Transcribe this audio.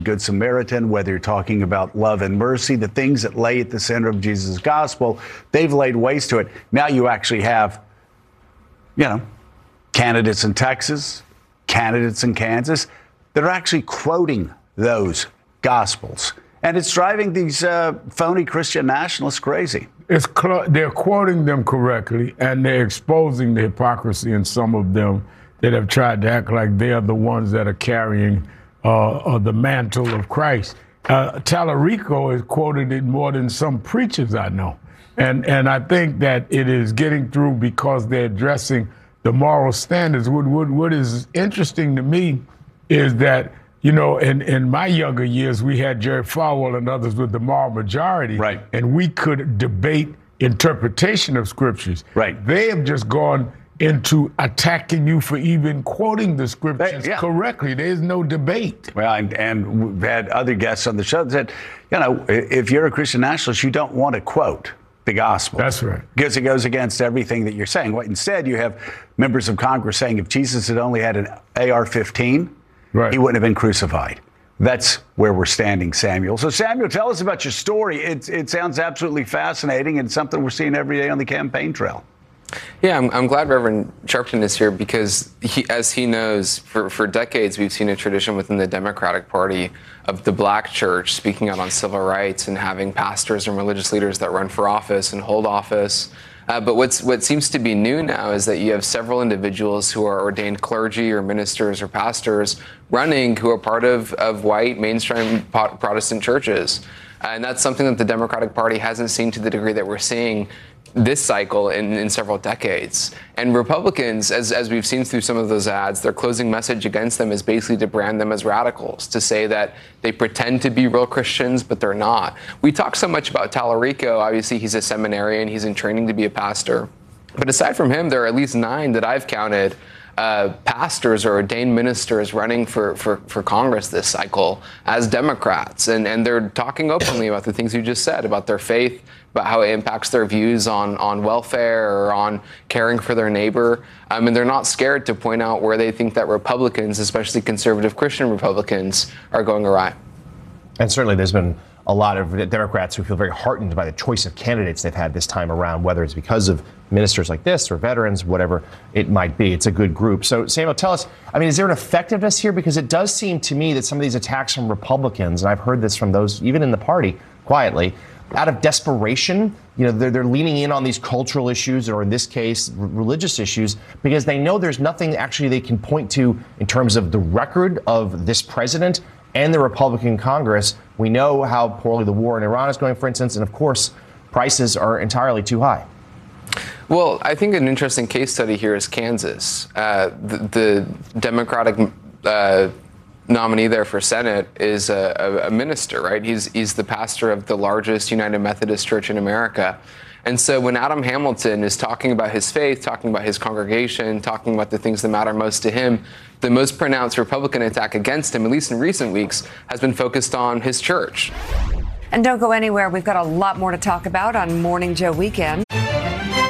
Good Samaritan, whether you're talking about love and mercy, the things that lay at the center of Jesus' gospel, they've laid waste to it. Now you actually have, candidates in Texas, candidates in Kansas that are actually quoting those gospels. And it's driving these phony Christian nationalists crazy. They're quoting them correctly, and they're exposing the hypocrisy in some of them that have tried to act like they're the ones that are carrying the mantle of Christ. Tallarico is quoted it more than some preachers I know. And I think that it is getting through because they're addressing the moral standards. What is interesting to me is that, in my younger years, we had Jerry Falwell and others with the moral majority. Right. And we could debate interpretation of scriptures. Right. They have just gone into attacking you for even quoting the scriptures correctly. There's no debate. Well, and we've had other guests on the show that said, if you're a Christian nationalist, you don't want to quote the gospel. That's right. Because it goes against everything that you're saying. Instead, you have members of Congress saying if Jesus had only had an AR-15, he wouldn't have been crucified. That's where we're standing, Samuel. So, Samuel, tell us about your story. It sounds absolutely fascinating and something we're seeing every day on the campaign trail. Yeah, I'm glad Reverend Sharpton is here because, as he knows, for decades we've seen a tradition within the Democratic Party of the black church speaking out on civil rights and having pastors and religious leaders that run for office and hold office. But what seems to be new now is that you have several individuals who are ordained clergy or ministers or pastors running who are part of white mainstream Protestant churches. And that's something that the Democratic Party hasn't seen to the degree that we're seeing this cycle in several decades. And Republicans, as we've seen through some of those ads, their closing message against them is basically to brand them as radicals, to say that they pretend to be real Christians, but they're not. We talk so much about Tallarico. Obviously, he's a seminarian. He's in training to be a pastor. But aside from him, there are at least 9 that I've counted pastors or ordained ministers running for Congress this cycle as Democrats. And they're talking openly about the things you just said, about their faith, about how it impacts their views on welfare or on caring for their neighbor. And they're not scared to point out where they think that Republicans, especially conservative Christian Republicans, are going awry. And certainly there's been a lot of Democrats who feel very heartened by the choice of candidates they've had this time around, whether it's because of ministers like this or veterans, whatever it might be. It's a good group. So, Samuel, tell us, is there an effectiveness here? Because it does seem to me that some of these attacks from Republicans, and I've heard this from those even in the party quietly, out of desperation, they're leaning in on these cultural issues, or in this case, religious issues, because they know there's nothing actually they can point to in terms of the record of this president and the Republican Congress. We know how poorly the war in Iran is going, for instance, and of course, prices are entirely too high. Well, I think an interesting case study here is Kansas. The Democratic nominee there for Senate is a minister, right? He's the pastor of the largest United Methodist Church in America. And so when Adam Hamilton is talking about his faith, talking about his congregation, talking about the things that matter most to him, the most pronounced Republican attack against him, at least in recent weeks, has been focused on his church. And don't go anywhere. We've got a lot more to talk about on Morning Joe Weekend.